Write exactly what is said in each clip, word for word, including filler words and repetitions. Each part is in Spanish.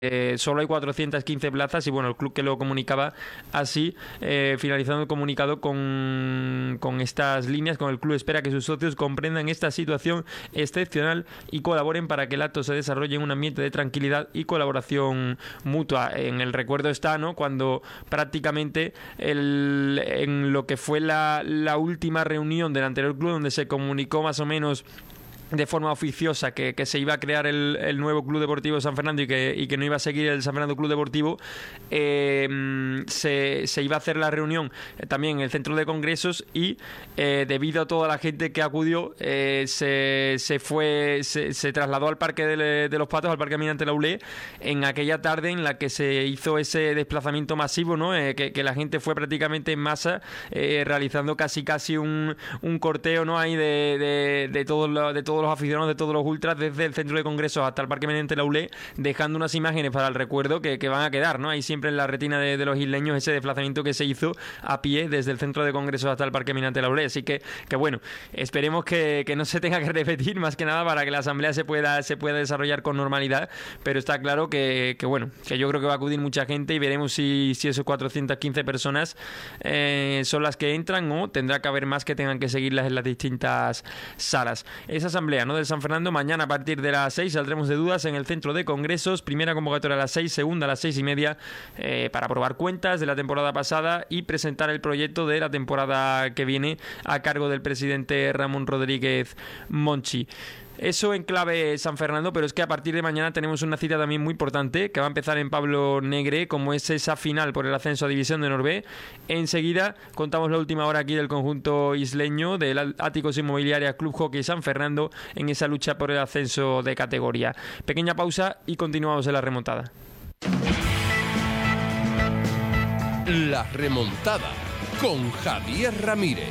Eh, solo hay cuatrocientas quince plazas y bueno, el club que lo comunicaba así, eh, finalizando el comunicado con, con estas líneas, con el club espera que sus socios comprendan esta situación excepcional y colaboren para que el acto se desarrolle en un ambiente de tranquilidad y colaboración mutua. En el recuerdo está, ¿no?, cuando prácticamente el, en lo que fue la, la última reunión del anterior club, donde se comunicó más o menos de forma oficiosa que, que se iba a crear el, el nuevo Club Deportivo San Fernando y que, y que no iba a seguir el San Fernando Club Deportivo, eh, se, se iba a hacer la reunión eh, también en el centro de congresos y eh, debido a toda la gente que acudió eh, se, se fue se, se trasladó al Parque de, de los Patos, al Parque Almirante Laulé, en aquella tarde en la que se hizo ese desplazamiento masivo, ¿no? Eh, que, que la gente fue prácticamente en masa, eh, realizando casi casi un, un corteo, ¿no?, ahí de, de, de todos los de todos los aficionados, de todos los ultras, desde el centro de congresos hasta el Parque Almirante Laulé, dejando unas imágenes para el recuerdo que, que van a quedar, ¿no? Ahí siempre en la retina de, de los isleños ese desplazamiento que se hizo a pie desde el centro de congresos hasta el Parque Almirante Laulé. Así que, que bueno, esperemos que, que no se tenga que repetir, más que nada para que la asamblea se pueda, se pueda desarrollar con normalidad, pero está claro que, que bueno, que yo creo que va a acudir mucha gente y veremos si, si esos cuatrocientas quince personas eh, son las que entran o tendrá que haber más que tengan que seguirlas en las distintas salas. Esa asamblea, ¿no?, del San Fernando, mañana a partir de las seis saldremos de dudas en el centro de congresos, primera convocatoria a las seis, segunda a las seis y media, eh, para aprobar cuentas de la temporada pasada y presentar el proyecto de la temporada que viene a cargo del presidente Ramón Rodríguez Monchi. Eso en clave San Fernando, pero es que a partir de mañana tenemos una cita también muy importante que va a empezar en Pablo Negre, como es esa final por el ascenso a División de Honor B. Enseguida contamos la última hora aquí del conjunto isleño del Áticos Inmobiliaria Club Hockey San Fernando en esa lucha por el ascenso de categoría. Pequeña pausa y continuamos en la remontada. La remontada con Javier Ramírez.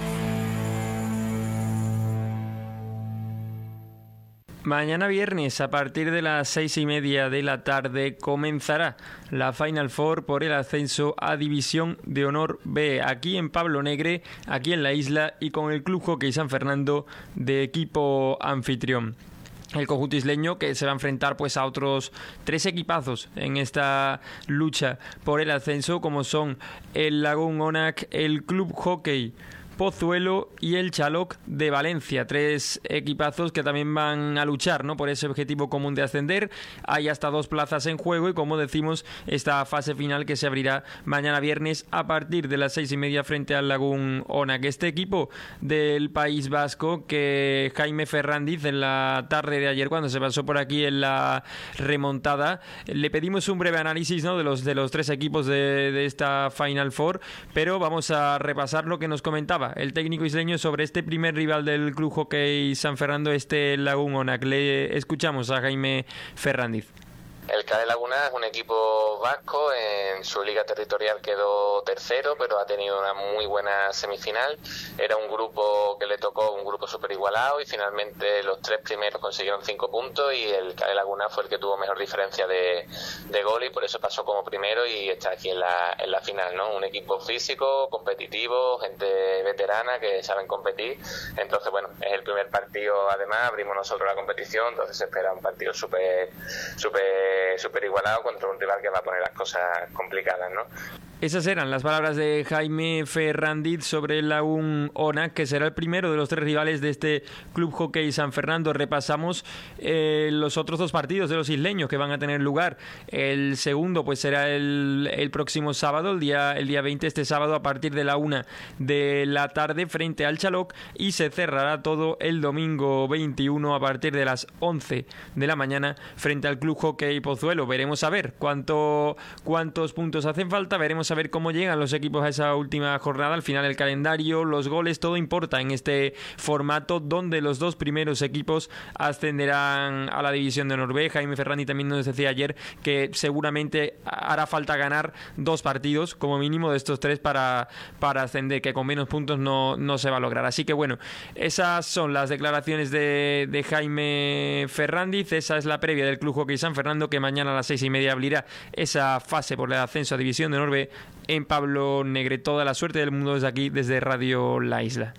Mañana viernes a partir de las seis y media de la tarde comenzará la Final Four por el ascenso a División de Honor B, aquí en Pablo Negre, aquí en la isla, y con el Club Hockey San Fernando de equipo anfitrión. El conjunto isleño que se va a enfrentar pues a otros tres equipazos en esta lucha por el ascenso, como son el Lagún Onac, el Club Hockey Pozuelo y el Chaloc de Valencia. Tres equipazos que también van a luchar, ¿no?, por ese objetivo común de ascender. Hay hasta dos plazas en juego y, como decimos, esta fase final que se abrirá mañana viernes a partir de las seis y media frente al Lagún Onac. Este equipo del País Vasco que Jaime Ferrandiz en la tarde de ayer, cuando se pasó por aquí en la remontada, le pedimos un breve análisis, ¿no?, de los, de los tres equipos de, de esta Final Four, pero vamos a repasar lo que nos comentaba el técnico isleño sobre este primer rival del Club Hockey San Fernando, este Lagún Onac. Le escuchamos a Jaime Ferrandiz. El C A D Laguna es un equipo vasco, en su liga territorial quedó tercero, pero ha tenido una muy buena semifinal. Era un grupo que le tocó, un grupo súper igualado, y finalmente los tres primeros consiguieron cinco puntos y el C A D Laguna fue el que tuvo mejor diferencia de, de gol y por eso pasó como primero y está aquí en la, en la final, ¿no? Un equipo físico, competitivo, gente veterana que saben competir. Entonces, bueno, es el primer partido, además abrimos nosotros la competición, entonces se espera un partido súper súper súper igualado contra un rival que va a poner las cosas complicadas, ¿no? Esas eran las palabras de Jaime Ferrandiz sobre el Lagún Onac, que será el primero de los tres rivales de este Club Hockey San Fernando. Repasamos eh, los otros dos partidos de los isleños que van a tener lugar. El segundo pues será el, el próximo sábado, el día, el día veinte, este sábado a partir de la una de la tarde frente al Chaloc, y se cerrará todo el domingo veintiuno a partir de las once de la mañana frente al Club Hockey Pozuelo. Veremos a ver cuánto, cuántos puntos hacen falta, veremos a ver cómo llegan los equipos a esa última jornada. Al final el calendario, los goles, todo importa en este formato donde los dos primeros equipos ascenderán a la División de Honor B. Jaime Ferrandi también nos decía ayer que seguramente hará falta ganar dos partidos como mínimo de estos tres para, para ascender, que con menos puntos no, no se va a lograr. Así que bueno, esas son las declaraciones de, de Jaime Ferrandiz. Esa es la previa del Club Hockey San Fernando, que mañana a las seis y media abrirá esa fase por el ascenso a División de Honor B en Pablo Negre. Toda la suerte del mundo desde aquí, desde Radio La Isla.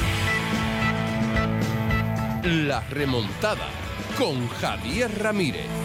La remontada con Javier Ramírez.